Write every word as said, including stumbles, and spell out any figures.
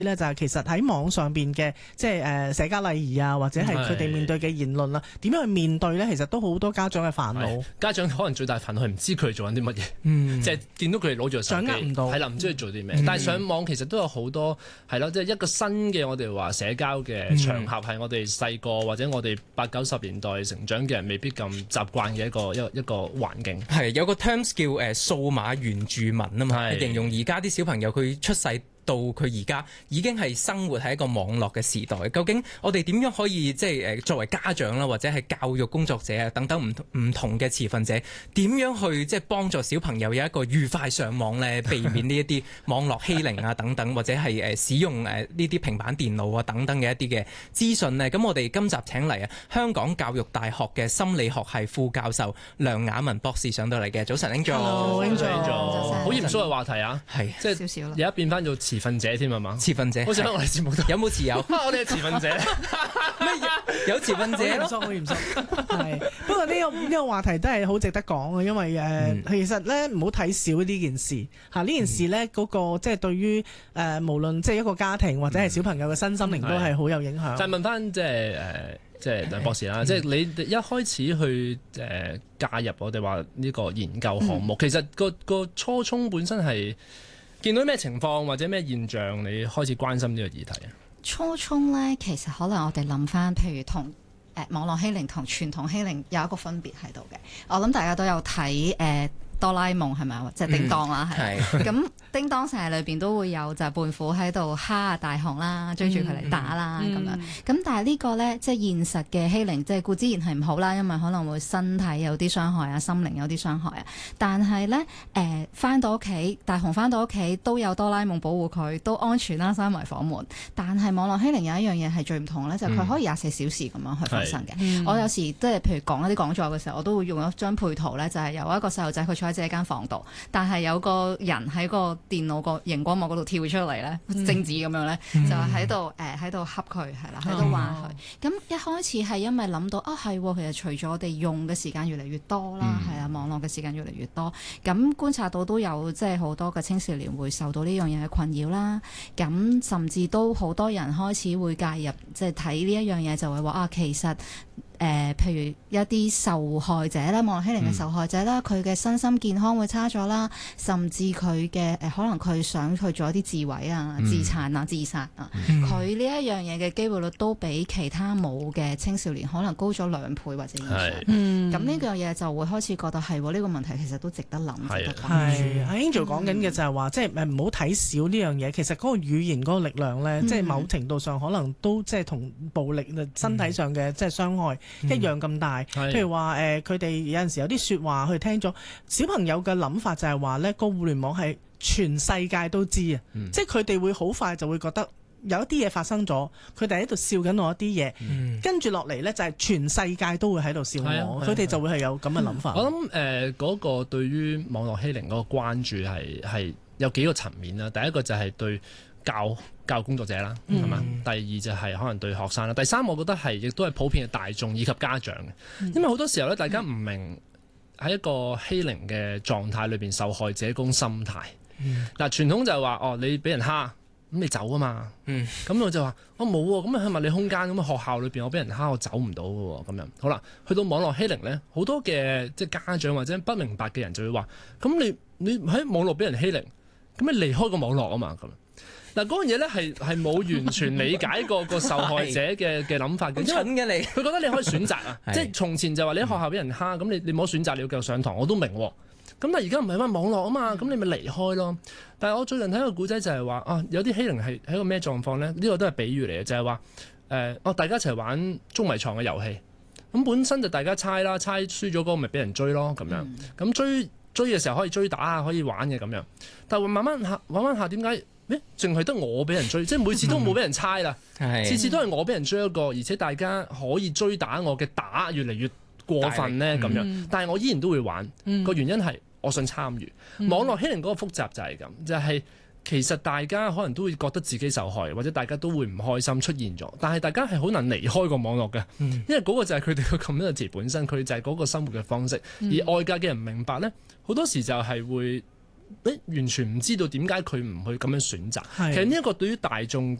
咧就係其實喺網上邊嘅即係誒社交禮儀啊，或者係佢哋面對嘅言論啦，點樣去面對咧？其實都好多家長嘅煩惱。 家長可能最大煩惱係唔知佢哋做緊啲乜嘢，嗯，即係見到佢哋攞住個手機， 掌握唔到， 係啦，唔知佢做啲咩。嗯、但係上網其實都有好多係咯，即係、就是、一個新嘅我哋話社交嘅場合，係我哋細個或者我哋八九十年代成長嘅人未必咁習慣嘅一個一個一個環境。 係有個 terms 叫誒數碼原住民啊嘛，形容而家啲小朋友佢出世到佢而家已經係生活喺一個網絡嘅時代，究竟我哋點樣可以即係誒作為家長啦，或者係教育工作者啊等等唔唔同嘅持份者，點樣去即係幫助小朋友有一個愉快上網咧，避免呢一啲網絡欺凌啊等等，或者係誒使用誒呢啲平板電腦啊等等嘅一啲嘅資訊呢？咁我哋今集請嚟啊香港教育大學嘅心理學系副教授梁雅文博士上到嚟嘅。早晨 Angel，Angel， 好嚴肅嘅話題啊， 係即係而家變翻做持份者添係嘛？ 持份者， 好似我哋節目有冇持有？ 我哋係持份者， 咩有持份者咯？ 好嚴肅，係。不過呢個呢個話題都係好值得講嘅，因為誒、嗯、其實咧唔好睇少呢件事嚇。呢件事咧嗰、那個即係對於誒、呃、無論即係一個家庭或者係小朋友嘅身心靈都係好有影響。 就係問翻即係誒即係梁博士啦，即係你一開始去誒加入我哋話呢個研究項目，嗯、其實個個初衷本身係。見到咩情況或者咩現象，你開始關心呢個議題啊？ 初衷咧，其實可能我哋諗翻，譬如同誒、呃、網絡欺凌同傳統欺凌有一個分別喺度嘅。我諗大家都有睇誒、呃、哆啦 A 夢係咪啊？即係叮當啦，係咁。叮當成日裏邊都會有就係胖虎喺度蝦啊大雄啦，追住佢嚟打啦咁、嗯、樣。咁但係呢個咧，即係現實嘅欺凌，即係固之然係唔好啦，因為可能會身體有啲傷害啊，心靈有啲傷害啊。但係咧，誒翻到屋企，大雄翻到屋企都有哆啦 A 夢保護佢，都安全啦，閂埋房門。但係網絡欺凌有一樣嘢係最唔同咧，就係、是、佢可以廿四小時咁樣去發生嘅。嗯、我有時即係譬如講一啲講座嘅時候，我都會用一張配圖咧，就係、是、有一個細路仔佢坐喺自己間房度，但係有個人喺個電腦個熒光幕嗰度跳出嚟咧，貞子咁樣咧，嗯、就喺度誒喺度恰佢，係啦，喺度話佢。咁、哦、一開始係因為諗到啊，係其實除咗我哋用嘅時間越嚟越多啦，係啊、嗯，網絡嘅時間越嚟越多，咁觀察到都有即係好多嘅青少年會受到呢樣嘢嘅困擾啦。咁甚至都好多人開始會介入，即係睇呢一樣嘢就會話啊，其實。誒、呃，譬如一啲受害者啦，網絡欺凌嘅受害者啦，佢嘅、嗯、身心健康會差咗啦，甚至佢嘅誒可能佢想去做一啲自毀啊、嗯、自殘啊、自殺啊，佢呢一樣嘢嘅機會率都比其他冇嘅青少年可能高咗兩倍或者以上。咁呢樣嘢就會開始覺得係喎，呢、呢個問題其實都值得諗，值得關注。 係阿 Angel 講緊嘅就係話，即係誒唔好睇少呢樣嘢。其實嗰個語言嗰個力量咧，嗯、即係某程度上可能都即係同暴力身體上嘅即係傷害。一樣咁大，嗯、譬如話誒，佢、呃、哋有陣時有啲説話，佢聽咗小朋友嘅諗法就係話呢個互聯網係全世界都知啊，嗯、即係佢哋會好快就會覺得有一啲嘢發生咗，佢哋喺度笑緊我一啲嘢，嗯、跟住落嚟呢，就係全世界都會喺度笑我，佢哋、啊啊、就會係有咁嘅諗法。嗯、我諗誒嗰個對於網絡欺凌嗰個關注係係有幾個層面啦，第一個就係對教教育工作者啦，係嘛、嗯？第二就係可能對學生啦。第三，我覺得係亦都係普遍嘅大眾以及家長嘅，嗯、因為好多時候咧，大家唔明喺一個欺凌嘅狀態裏邊，受害者嗰種心態。嗱、嗯，傳統就係話哦，你俾人蝦，咁你走啊嘛。咁、嗯、我就話我冇喎，咁係物理空間咁啊，學校裏邊我俾人蝦，我走唔到嘅喎。咁樣好啦，去到網絡欺凌咧，好多嘅即係家長或者不明白嘅人就會話：咁你你喺網絡俾人欺凌，咁你離開個網絡啊嘛咁。嗱，嗰樣嘢咧係係冇完全理解過個受害者嘅嘅諗法嘅， 蠢嘅你， 佢覺得你可以選擇啊，即係從前就話你喺學校俾人蝦，咁你你冇選擇，你要繼續上堂，我都明喎。咁但係而家唔係話網絡啊嘛，咁你咪離開咯。但係我最近睇個古仔就係話啊，有啲欺凌係喺個咩狀況咧？呢個都係比喻嚟嘅，就係話誒，哦大家一齊玩捉迷藏嘅遊戲，咁本身就大家猜啦，猜輸咗嗰個咪俾人追咯，咁樣咁追追嘅時候可以追打啊，可以玩嘅咁樣，但係慢慢下玩玩下點解？誒，淨係得我俾人追，即係每次都冇俾人猜啦，次次都係我俾人追一個，而且大家可以追打我嘅打越嚟越過分咧咁樣，嗯、但係我依然都會玩，個、嗯、原因係我想參與。嗯、網絡欺凌嗰個複雜就係咁，就係、是、其實大家可能都會覺得自己受害，或者大家都會唔開心出現咗，但係大家係好難離開個網絡嘅，嗯、因為嗰個就係佢哋個 community 本身，佢就係嗰個生活嘅方式，嗯、而外界嘅人唔明白咧，好多時就係會。 誒完全唔知道點解佢唔去咁樣選擇。其實呢一個對於大眾嘅